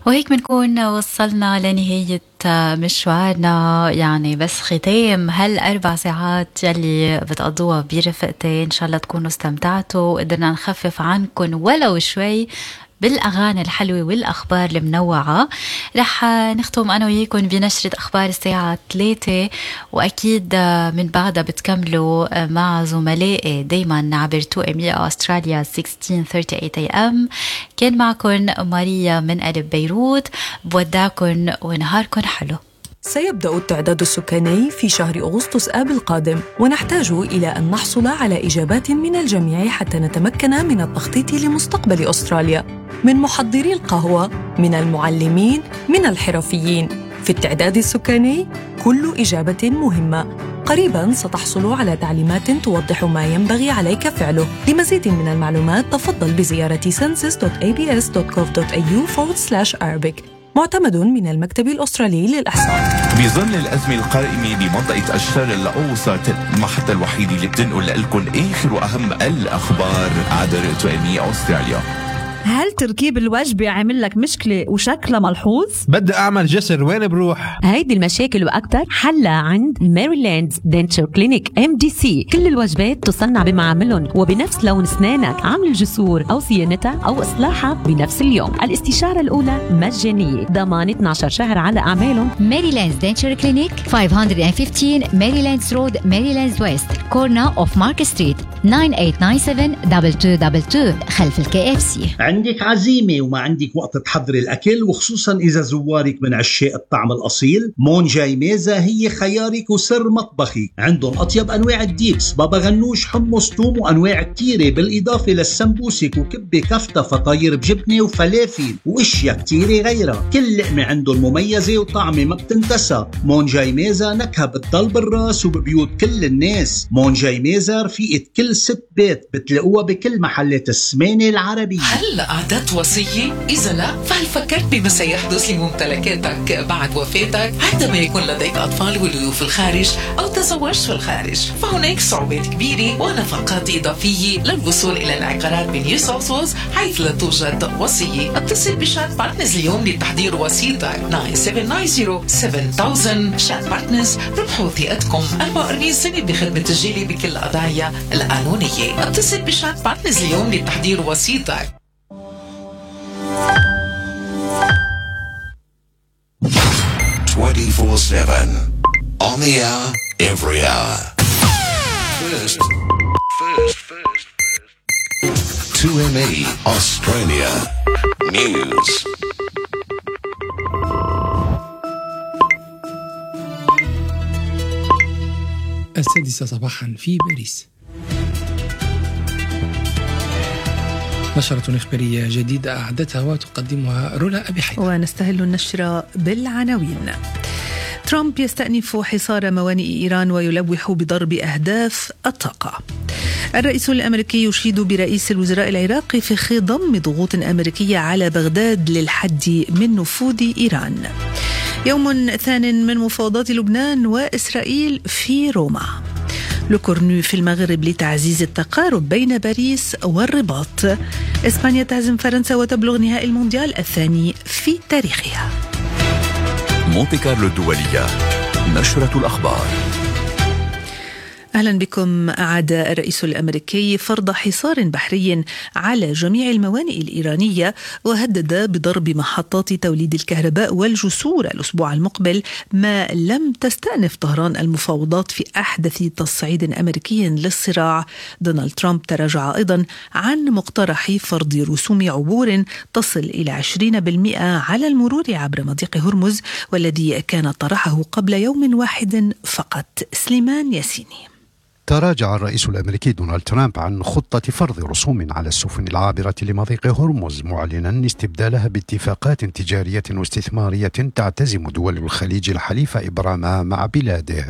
وهيك بنكون وصلنا لنهاية مشوارنا، يعني بس ختام هال4 ساعات يلي بتقضوها برفقتي. إن شاء الله تكونوا استمتعتوا وقدرنا نخفف عنكم ولو شوي بالأغاني الحلوة والأخبار المنوعة. رح نختم أنا وياكم بنشرة أخبار الساعة 3، وأكيد من بعدها بتكملوا مع زملائي دايما عبر 2 أستراليا 16:38 AM. كان معكم ماريا من قلب بيروت، بودعكم ونهاركم حلو. سيبدأ التعداد السكاني في شهر أغسطس آب القادم، ونحتاج إلى أن نحصل على إجابات من الجميع حتى نتمكن من التخطيط لمستقبل أستراليا، من محضري القهوة، من المعلمين، من الحرفيين. في التعداد السكاني كل إجابة مهمة. قريباً ستحصل على تعليمات توضح ما ينبغي عليك فعله. لمزيد من المعلومات تفضل بزيارة census.abs.gov.au/Arabic. معتمد من المكتب الأسترالي للإحصاء. بظل الأزمة القائمة بمنطقة الشرق الأوسط، المحطة الوحيدة اللي بتنقل لكم آخر وأهم الأخبار عبر 2 أستراليا. هل تركيب الوجبة عامل لك مشكلة وشكلها ملحوظ؟ بدي أعمل جسر، وين بروح؟ هيدي المشاكل وأكتر حلها عند ميريلاند دنتشر كلينيك MDC. كل الوجبات تصنع بمعاملهم وبنفس لون أسنانك. عمل الجسور أو صيانتها أو إصلاحها بنفس اليوم. الاستشارة الأولى مجانية، ضمان 12 شهر على أعمالهم. ميريلاند دنتشر كلينيك 515 ميريلاندز رود، ميريلاندز ويست، كورنا أوف مارك ستريت، 98972222 خلف الKFC. عندك عزيمة وما عندك وقت تحضري الأكل، وخصوصا إذا زوارك من عشاق الطعم الأصيل، مون جاي ميزة هي خيارك وسر مطبخي. عندهم أطيب أنواع الديبس، بابا غنوش، حمص، توم، وأنواع كتيرة، بالإضافة للسمبوسك وكبة كفتة، فطاير بجبنة وفلافل وإشياء كتيرة غيرها. كل لقمة عندهم مميزة وطعمة ما بتنتسى. مون جاي ميزة نكهة بتضل بالراس وببيوت كل الناس. مون جاي ميزة رفيقة كل ست بيت، بتلاقوها بكل محلات السمانة العربية. هلا أعدت وصية؟ إذا لا فهل فكرت بما سيحدث لممتلكاتك بعد وفاتك عندما يكون لديك أطفال ولدوا في الخارج أو تزوجت في الخارج؟ فهناك صعوبات كبيرة ونفقات إضافية للوصول إلى العقارات بنيو ساوث ويلز حيث لا توجد وصية. اتصل بشات بارتنرز اليوم لتحضير وصيتك 97907000. شات بارتنرز، ربحوا ثقتكم 44 سنة بخدمة الجالية بكل القضايا القانونية. اتصل بشات بارتنرز اليوم لتحضير وصيتك. 24/7 on the hour, every hour. First 2ME Australia News. السادسة صباحا في باريس. نشرة إخبارية جديدة أعدتها وتقدمها رولا أبي حيدر. ونستهل النشرة بالعناوين. ترامب يستأنف حصار موانئ إيران ويلوح بضرب أهداف الطاقة. الرئيس الأمريكي يشيد برئيس الوزراء العراقي في خضم ضغوط أمريكية على بغداد للحد من نفوذ إيران. يوم ثان من مفاوضات لبنان وإسرائيل في روما. لوكورنو في المغرب لتعزيز التقارب بين باريس والرباط. إسبانيا تهزم فرنسا وتبلغ نهائي المونديال الثاني في تاريخها. مونتي كارلو الدولية، نشرة الأخبار. أهلا بكم. أعاد الرئيس الأمريكي فرض حصار بحري على جميع الموانئ الإيرانية، وهدد بضرب محطات توليد الكهرباء والجسور الأسبوع المقبل ما لم تستأنف طهران المفاوضات في أحدث تصعيد أمريكي للصراع. دونالد ترامب تراجع أيضا عن مقترح فرض رسوم عبور تصل إلى 20% على المرور عبر مضيق هرمز، والذي كان طرحه قبل يوم واحد فقط. سليمان ياسيني. تراجع الرئيس الأمريكي دونالد ترامب عن خطة فرض رسوم على السفن العابرة لمضيق هرمز، معلنا استبدالها باتفاقات تجارية واستثمارية تعتزم دول الخليج الحليفة إبرامها مع بلاده.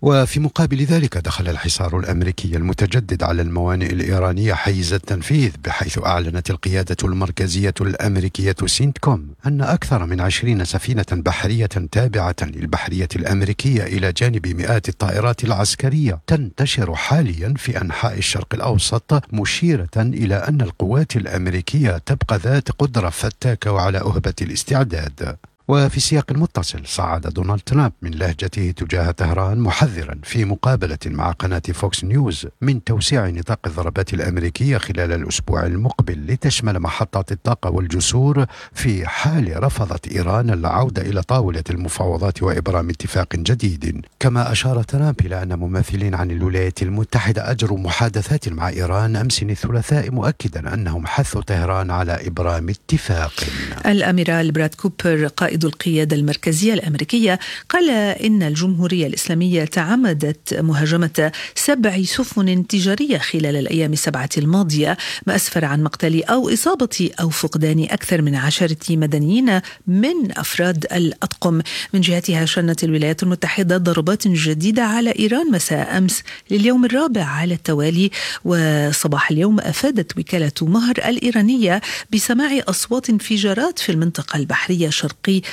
وفي مقابل ذلك دخل الحصار الأمريكي المتجدد على الموانئ الإيرانية حيز التنفيذ، بحيث أعلنت القيادة المركزية الأمريكية سينتكوم أن أكثر من 20 سفينة بحرية تابعة للبحرية الأمريكية إلى جانب مئات الطائرات العسكرية تنتشر حاليا في أنحاء الشرق الأوسط، مشيرة إلى أن القوات الأمريكية تبقى ذات قدرة فتاكة وعلى أهبة الاستعداد. وفي سياق متصل صعد دونالد ترامب من لهجته تجاه طهران، محذرا في مقابلة مع قناة فوكس نيوز من توسيع نطاق الضربات الأمريكية خلال الأسبوع المقبل لتشمل محطات الطاقة والجسور في حال رفضت إيران العودة إلى طاولة المفاوضات وإبرام اتفاق جديد. كما أشار ترامب إلى أن ممثلين عن الولايات المتحدة أجروا محادثات مع إيران أمس الثلاثاء، مؤكدا أنهم حثوا طهران على إبرام اتفاق. الأميرال براد كوبر قائد القيادة المركزية الأمريكية قال إن الجمهورية الإسلامية تعمدت مهاجمة 7 سفن تجارية خلال الأيام 7 الماضية، ما أسفر عن مقتل أو إصابة أو فقدان أكثر من 10 مدنيين من أفراد الأطقم. من جهتها شنت الولايات المتحدة ضربات جديدة على إيران مساء أمس لليوم الرابع على التوالي، وصباح اليوم أفادت وكالة مهر الإيرانية بسماع أصوات انفجارات في المنطقة البحرية الشرقي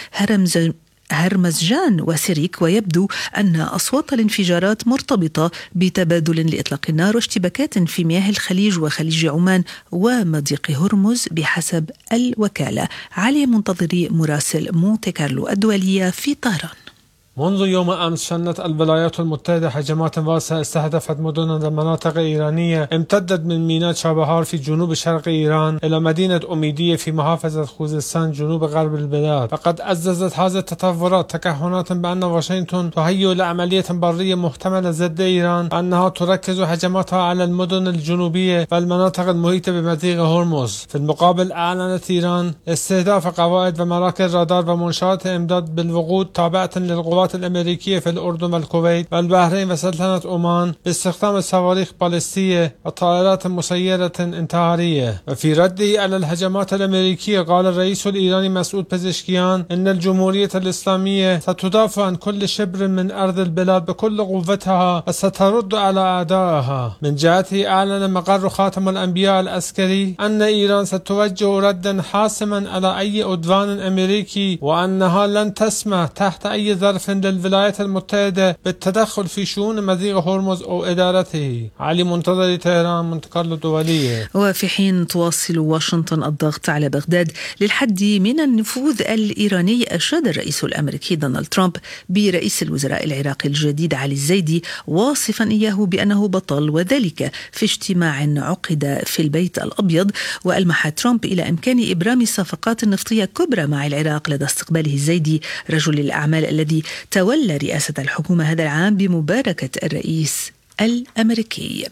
هرمزجان وسيريك، ويبدو أن أصوات الانفجارات مرتبطة بتبادل لإطلاق النار واشتباكات في مياه الخليج وخليج عمان ومضيق هرمز بحسب الوكالة. علي منتظري مراسل مونتي كارلو الدولية في طهران. منذ يوم أمس شنت الولايات المتحدة هجمات واسعة استهدفت مدن ومناطق إيرانية امتدت من ميناء شابهار في جنوب شرق إيران إلى مدينة أميدية في محافظة خوزستان جنوب غرب البلاد. فقد عززت هذه التطورات تكهنات بأن واشنطن تهيئ لعملية برية محتملة ضد إيران، أنها تركز هجماتها على المدن الجنوبية والمناطق المحيطة بمضيق هرمز. في المقابل أعلنت إيران استهداف قواعد ومراكز رادار ومنشآت إمداد بالوقود تابعة للقوات الأمريكية في الأردن والكويت والبحرين وسلطنة عمان باستخدام صواريخ باليستية وطائرات مسيرة انتحارية. وفي رده على الهجمات الأمريكية قال الرئيس الإيراني مسعود پزشکیان إن الجمهورية الإسلامية ستدافع عن كل شبر من أرض البلاد بكل قوتها وسترد على أعدائها. من جهته أعلن مقر خاتم الأنبياء العسكري أن إيران ستوجه ردا حاسما على أي عدوان أمريكي، وأنها لن تسمح تحت أي ظرف للولايات المتحدة بالتدخل في شؤون مضيق هرمز أو إدارته. علي منتظري طهران، مونتي كارلو الدولية. وفي حين تواصل واشنطن الضغط على بغداد للحد من النفوذ الإيراني، أشاد الرئيس الأمريكي دونالد ترامب برئيس الوزراء العراقي الجديد علي الزيدي، واصفا إياه بأنه بطل، وذلك في اجتماع عقد في البيت الأبيض. وألمح ترامب إلى إمكان إبرام صفقات نفطية كبرى مع العراق لدى استقباله الزيدي رجل الأعمال الذي تولى رئاسة الحكومة هذا العام بمباركة الرئيس الأمريكي.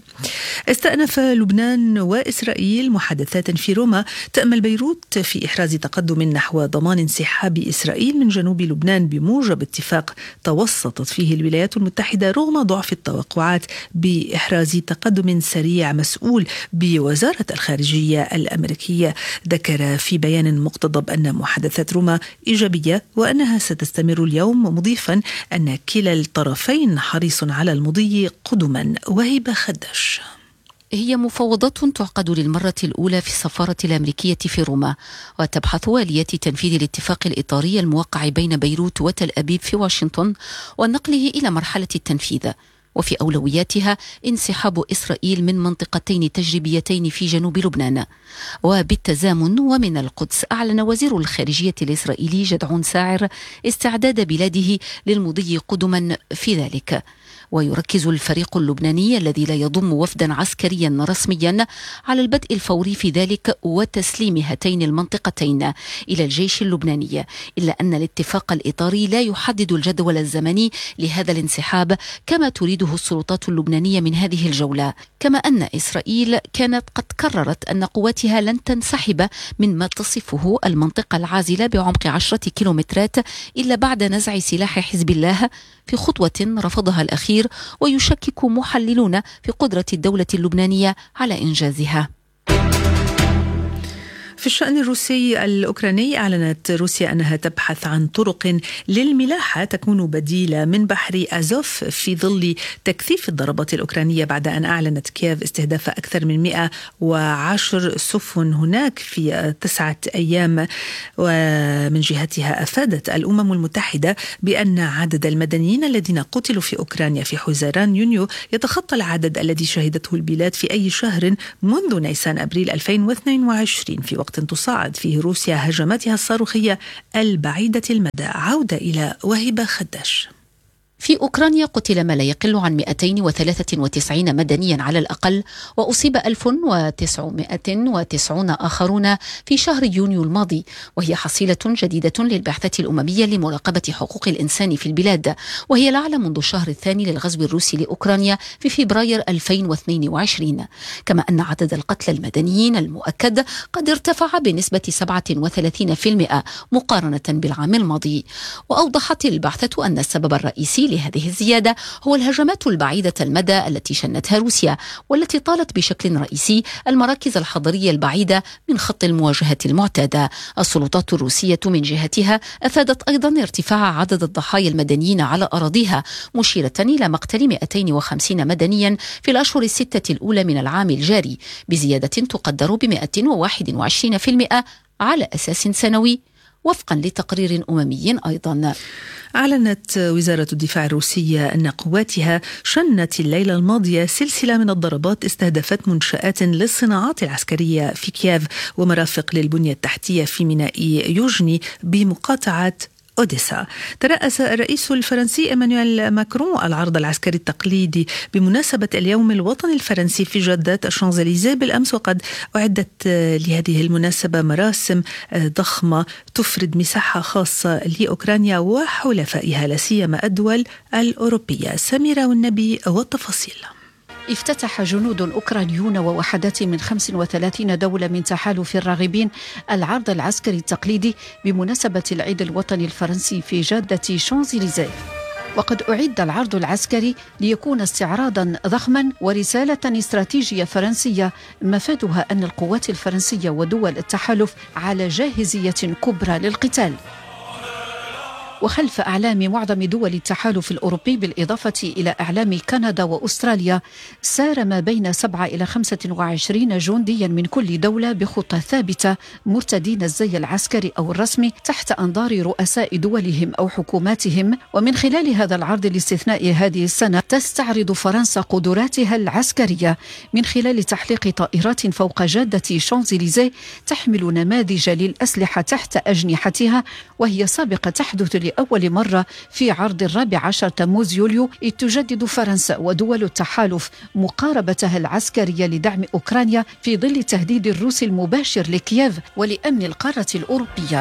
استأنف لبنان وإسرائيل محادثات في روما تأمل بيروت في إحراز تقدم نحو ضمان انسحاب إسرائيل من جنوب لبنان بموجب اتفاق توسطت فيه الولايات المتحدة رغم ضعف التوقعات بإحراز تقدم سريع. مسؤول بوزارة الخارجية الأمريكية ذكر في بيان مقتضب أن محادثات روما إيجابية وأنها ستستمر اليوم، مضيفا أن كلا الطرفين حريص على المضي قدما. وهبة خدش. هي مفاوضات تعقد للمرة الأولى في السفارة الأمريكية في روما، وتبحث آلية تنفيذ الاتفاق الإطاري الموقع بين بيروت وتل أبيب في واشنطن ونقله إلى مرحلة التنفيذ. وفي أولوياتها انسحاب إسرائيل من منطقتين تجريبيتين في جنوب لبنان. وبالتزامن ومن القدس أعلن وزير الخارجية الإسرائيلي جدعون ساعر استعداد بلاده للمضي قدما في ذلك. ويركز الفريق اللبناني الذي لا يضم وفدا عسكريا رسميا على البدء الفوري في ذلك وتسليم هاتين المنطقتين إلى الجيش اللبناني، إلا أن الاتفاق الإطاري لا يحدد الجدول الزمني لهذا الانسحاب كما تريده السلطات اللبنانية من هذه الجولة. كما أن إسرائيل كانت قد قررت أن قواتها لن تنسحب من ما تصفه المنطقة العازلة بعمق 10 كيلومترات إلا بعد نزع سلاح حزب الله في خطوة رفضها الأخير، ويشكك محللون في قدرة الدولة اللبنانية على إنجازها. في الشأن الروسي الأوكراني، أعلنت روسيا أنها تبحث عن طرق للملاحة تكون بديلة من بحر أزوف في ظل تكثيف الضربات الأوكرانية، بعد أن أعلنت كييف استهداف أكثر من 110 سفن هناك في 9 أيام. ومن جهتها أفادت الأمم المتحدة بأن عدد المدنيين الذين قتلوا في أوكرانيا في حزيران يونيو يتخطى العدد الذي شهدته البلاد في أي شهر منذ نيسان أبريل 2022، في وقت تصاعد فيه روسيا هجماتها الصاروخية البعيدة المدى. عودة إلى وهبة خداش. في أوكرانيا قتل ما لا يقل عن 293 مدنيا على الأقل، وأصيب 1990 آخرون في شهر يونيو الماضي، وهي حصيلة جديدة للبعثة الأممية لمراقبة حقوق الإنسان في البلاد، وهي الأعلى منذ الشهر الثاني للغزو الروسي لأوكرانيا في فبراير 2022. كما أن عدد القتلى المدنيين المؤكد قد ارتفع بنسبة 37% مقارنة بالعام الماضي. وأوضحت البعثة أن السبب الرئيسي لهذه الزيادة هو الهجمات البعيدة المدى التي شنتها روسيا، والتي طالت بشكل رئيسي المراكز الحضرية البعيدة من خط المواجهة المعتادة. السلطات الروسية من جهتها أفادت أيضا ارتفاع عدد الضحايا المدنيين على أراضيها، مشيرة إلى مقتل 250 مدنيا في الأشهر الستة الأولى من العام الجاري، بزيادة تقدر ب121% على أساس سنوي، وفقا لتقرير أممي أيضا. أعلنت وزارة الدفاع الروسية أن قواتها شنت الليلة الماضية سلسلة من الضربات استهدفت منشآت للصناعات العسكرية في كييف ومرافق للبنية التحتية في ميناء يوجني بمقاطعة أوديسا. ترأس الرئيس الفرنسي إيمانويل ماكرون العرض العسكري التقليدي بمناسبة اليوم الوطني الفرنسي في جادة الشانزليزيه بالأمس، وقد أعدت لهذه المناسبة مراسم ضخمة تفرد مساحة خاصة لأوكرانيا وحلفائها، لا سيما الدول الأوروبية. سميرة والنبي والتفاصيل. افتتح جنود أوكرانيون ووحدات من 35 دولة من تحالف الراغبين العرض العسكري التقليدي بمناسبة العيد الوطني الفرنسي في جادة شانزليزيه. وقد أعد العرض العسكري ليكون استعراضا ضخما ورسالة استراتيجية فرنسية مفادها أن القوات الفرنسية ودول التحالف على جاهزية كبرى للقتال. وخلف أعلام معظم دول التحالف الأوروبي بالإضافة إلى أعلام كندا وأستراليا، سار ما بين 7 إلى 25 جنديا من كل دولة بخطة ثابتة، مرتدين الزي العسكري أو الرسمي تحت أنظار رؤساء دولهم أو حكوماتهم. ومن خلال هذا العرض الاستثنائي هذه السنة تستعرض فرنسا قدراتها العسكرية من خلال تحليق طائرات فوق جادة شانزليزيه تحمل نماذج للأسلحة تحت أجنحتها، وهي سابقة تحدث لأول مرة في عرض 14 تموز يوليو، إذ تجدد فرنسا ودول التحالف مقاربتها العسكرية لدعم أوكرانيا في ظل التهديد الروسي المباشر لكييف ولأمن القارة الأوروبية.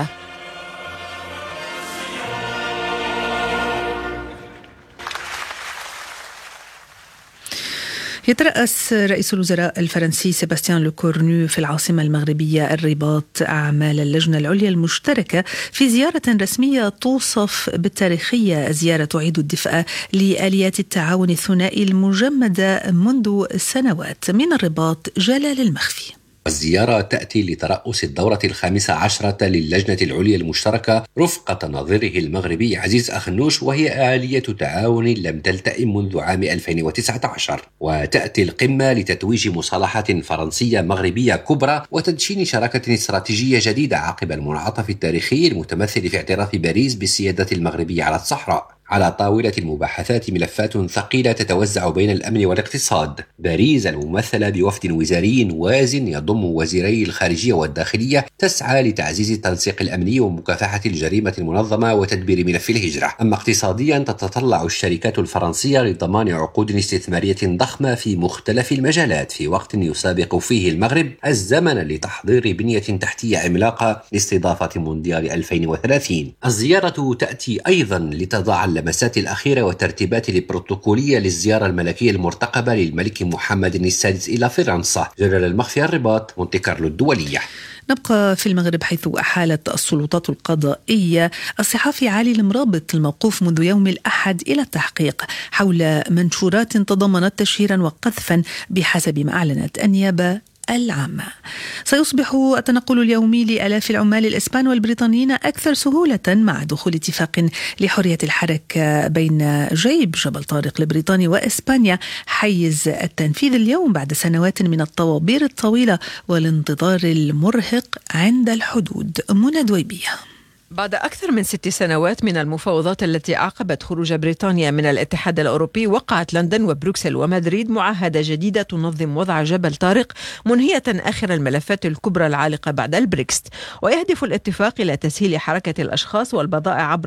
يترأس رئيس الوزراء الفرنسي سيباستيان لوكورنو في العاصمة المغربية الرباط أعمال اللجنة العليا المشتركة في زيارة رسمية توصف بالتاريخية. زيارة تعيد الدفء لآليات التعاون الثنائي المجمدة منذ سنوات. من الرباط جلال المخفي. الزيارة تأتي لترأس الدورة 15 للجنة العليا المشتركة رفقة نظيره المغربي عزيز أخنوش، وهي آلية تعاون لم تلتئم منذ عام 2019. وتأتي القمة لتتويج مصالحة فرنسية مغربية كبرى وتدشين شراكة استراتيجية جديدة عقب المنعطف التاريخي المتمثل في اعتراف باريس بالسيادة المغربية على الصحراء. على طاولة المباحثات ملفات ثقيلة تتوزع بين الأمن والاقتصاد. باريس الممثلة بوفد وزاري وازن يضم وزيري الخارجية والداخلية تسعى لتعزيز التنسيق الأمني ومكافحة الجريمة المنظمة وتدبير ملف الهجرة. أما اقتصاديا تتطلع الشركات الفرنسية لضمان عقود استثمارية ضخمة في مختلف المجالات في وقت يسابق فيه المغرب الزمن لتحضير بنية تحتية عملاقة لاستضافة مونديال 2030. الزيارة تأتي أيضا لتضع اللمسات الأخيرة والترتيبات البروتوكولية للزيارة الملكية المرتقبة للملك محمد السادس إلى فرنسا. جلال المخفي، الرباط، مونتي كارلو الدولية. نبقى في المغرب حيث أحالت السلطات القضائية الصحفي علي المرابط الموقوف منذ يوم الأحد إلى التحقيق حول منشورات تضمنت تشهيرا وقذفا بحسب ما أعلنت النيابة العامة. سيصبح التنقل اليومي لآلاف العمال الإسبان والبريطانيين أكثر سهولة مع دخول اتفاق لحرية الحركة بين جيب جبل طارق البريطاني وإسبانيا حيز التنفيذ اليوم بعد سنوات من الطوابير الطويلة والانتظار المرهق عند الحدود. منى دويبية. بعد أكثر من 6 سنوات من المفاوضات التي أعقبت خروج بريطانيا من الاتحاد الأوروبي، وقعت لندن وبروكسل ومدريد معاهدة جديدة تنظم وضع جبل طارق، منهية آخر الملفات الكبرى العالقة بعد البريكست. ويهدف الاتفاق إلى تسهيل حركة الأشخاص والبضائع عبر